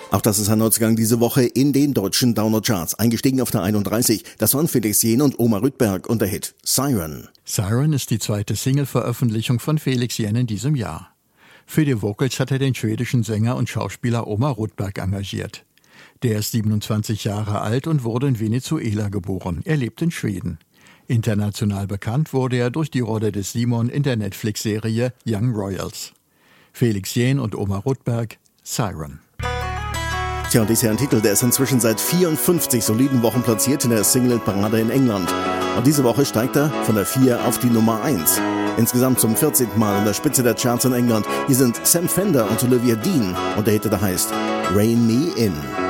Auch das ist ein Neuzugang diese Woche in den deutschen Download-Charts. Eingestiegen auf der 31. Das waren Felix Jähn und Oma Rüttberg und der Hit Siren. Siren ist die zweite Single-Veröffentlichung von Felix Jähn in diesem Jahr. Für die Vocals hat er den schwedischen Sänger und Schauspieler Oma Rüttberg engagiert. Der ist 27 Jahre alt und wurde in Venezuela geboren. Er lebt in Schweden. International bekannt wurde er durch die Rolle des Simon in der Netflix-Serie Young Royals. Felix Jähn und Oma Rüttberg, Siren. Tja, und dieser Titel, der ist inzwischen seit 54 soliden Wochen platziert in der Single-Parade in England. Und diese Woche steigt er von der 4 auf die Nummer 1. Insgesamt zum 14. Mal an der Spitze der Charts in England. Hier sind Sam Fender und Olivia Dean und der Hit, der heißt Rain Me In.